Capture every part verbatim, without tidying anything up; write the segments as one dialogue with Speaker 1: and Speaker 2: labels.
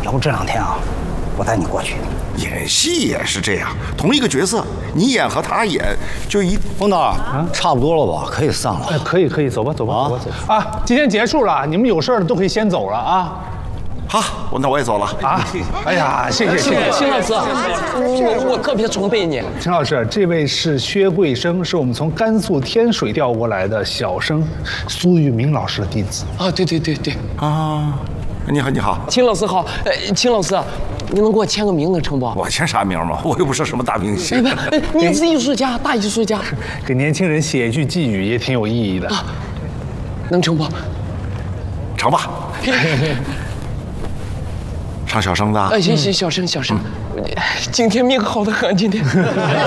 Speaker 1: 要不这两天啊，我带你过去。
Speaker 2: 演戏也是这样，同一个角色，你演和他演，就一
Speaker 1: 冯导啊，差不多了吧？可以散了。
Speaker 3: 哎，可以可以，走吧走吧走吧走啊！今天结束了，你们有事儿都可以先走了啊。
Speaker 2: 好，我那我也走了
Speaker 3: 啊！哎呀，谢谢谢谢
Speaker 4: 秦老师，我我特别崇拜你。
Speaker 3: 秦老师，这位是薛贵生，是我们从甘肃天水调过来的小生苏玉明老师的弟子。
Speaker 4: 啊，对对对对
Speaker 2: 啊！你好，你好，
Speaker 4: 秦老师好。呃，秦老师，你能给我签个名能成不？
Speaker 2: 我签啥名嘛？我又不是什么大明星。
Speaker 4: 哎，你是艺术家，大艺术家，
Speaker 3: 给年轻人写一句寄语也挺有意义的。啊，
Speaker 4: 能成不？
Speaker 2: 成吧。唱小生的，
Speaker 4: 哎，行行，小生小生，今天命好的很，今天。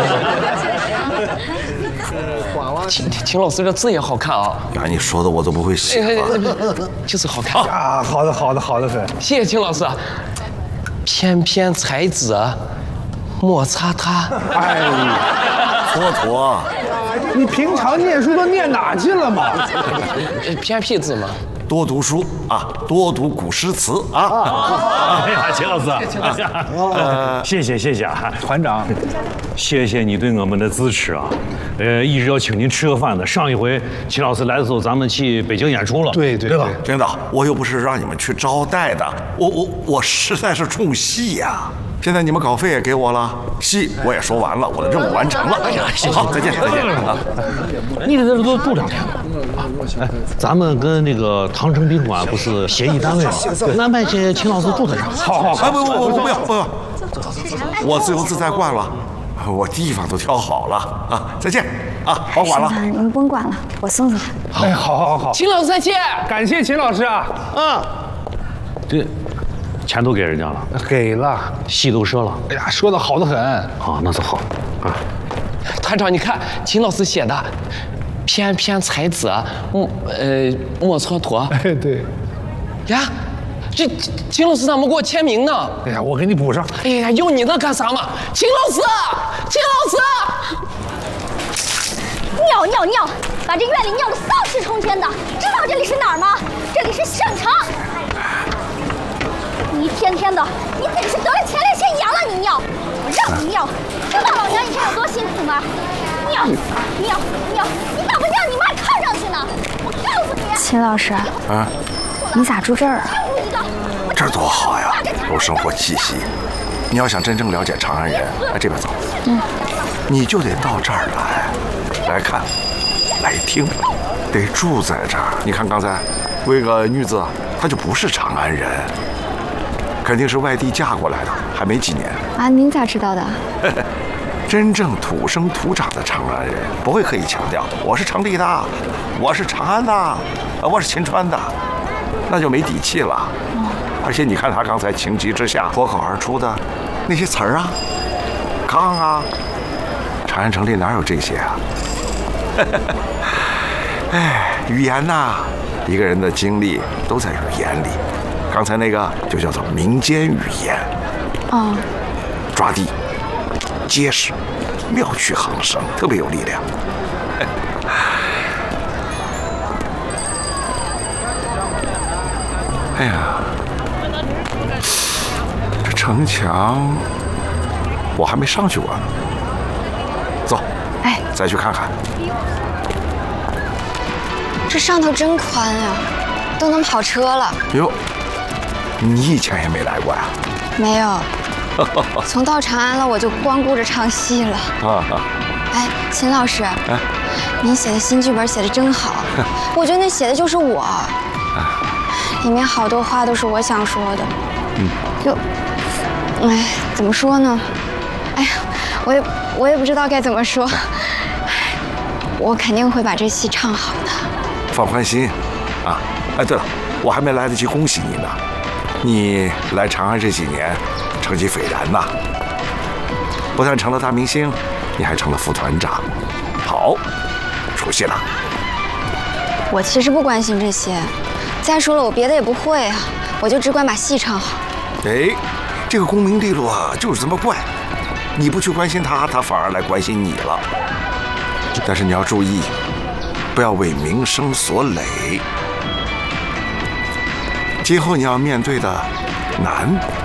Speaker 4: 秦秦老师这字也好看啊！
Speaker 2: 呀，你说的我都不会写了，
Speaker 4: 就是好看
Speaker 3: 啊！好的好的好的很，
Speaker 4: 谢谢秦老师。翩翩才子莫擦他，
Speaker 2: 哎，蹉跎。
Speaker 3: 你平常念书都念哪去了嘛？
Speaker 4: 偏僻字嘛。
Speaker 2: 多读书啊，多读古诗词啊！
Speaker 5: 哎呀，秦老师，呃，谢谢谢谢啊，
Speaker 3: 团长，
Speaker 5: 谢谢你对我们的支持啊！呃，一直要请您吃个饭的。上一回秦老师来的时候，咱们去北京演出了，
Speaker 3: 对对
Speaker 5: 对吧？
Speaker 2: 领导，我又不是让你们去招待的，我我我实在是冲戏呀！现在你们稿费也给我了，戏我也说完了，我的任务完成了。哎呀，好，再见再见啊！
Speaker 5: 你在这都住两天了啊？哎，咱们跟那个唐城宾馆不是协议单位吗？安排些秦老师住在这儿。
Speaker 3: 好好好，
Speaker 2: 哎不不不不要不要，我自由自在惯了，我地方都挑好了啊！再见啊，保管了。
Speaker 6: 您甭管了，我送送他。
Speaker 3: 哎，好好好，
Speaker 4: 秦老师再见，
Speaker 3: 感谢秦老师啊。
Speaker 4: 嗯，
Speaker 5: 这钱都给人家了，
Speaker 3: 给了，
Speaker 5: 戏都赊了。
Speaker 3: 哎呀，说的好的很。
Speaker 5: 啊，那是好啊。
Speaker 4: 团长，你看秦老师写的。 翩翩才子，莫呃莫蹉跎。
Speaker 3: 哎，对。
Speaker 4: 呀，这秦老师怎么给我签名呢？
Speaker 3: 哎呀，我给你补上。
Speaker 4: 哎呀，要你那干啥嘛？秦老师，秦老
Speaker 6: 师，尿尿尿，把这院里尿得丧气冲天的。知道这里是哪儿吗？这里是省城。你一天天的，你得是得了前列腺炎了，你尿，我让你尿，知道老娘以前有多辛苦吗？ 尿尿尿！你咋不尿？你妈看上去呢！我告诉你，秦老师，啊，你咋住这儿啊？
Speaker 2: 这儿多好呀，有生活气息。你要想真正了解长安人，来这边走。嗯，你就得到这儿来，来看，来听，得住在这儿。你看刚才，那个女子，她就不是长安人，肯定是外地嫁过来的，还没几年。
Speaker 6: 啊，您咋知道的？
Speaker 2: 真正土生土长的长安人不会刻意强调我是城里的，我是长安的，我是秦川的，那就没底气了。而且你看他刚才情急之下脱口而出的那些词儿啊，炕啊，长安城里哪有这些啊？哎，语言呐，一个人的经历都在语言里。刚才那个就叫做民间语言。
Speaker 6: 哦，
Speaker 2: 抓地。 结实，妙趣横生，特别有力量。哎呀，这城墙我还没上去过呢。走，
Speaker 6: 哎，
Speaker 2: 再去看看。
Speaker 6: 这上头真宽呀，都能跑车了。
Speaker 2: 哟，你以前也没来过呀？
Speaker 6: 没有。 从到长安了，我就光顾着唱戏了。啊啊！哎，秦老师，哎，您写的新剧本写的真好，我觉得那写的就是我，里面好多话都是我想说的。嗯，就，哎，怎么说呢？哎呀，我也我也不知道该怎么说。我肯定会把这戏唱好的。
Speaker 2: 放宽心，啊！哎，对了，我还没来得及恭喜你呢，你来长安这几年。 成绩斐然呐！不但成了大明星，你还成了副团长，好，出息了。
Speaker 6: 我其实不关心这些，再说了，我别的也不会啊，我就只管把戏唱好。
Speaker 2: 哎，这个功名利禄啊，就是这么怪，你不去关心他，他反而来关心你了。但是你要注意，不要为名声所累。今后你要面对的难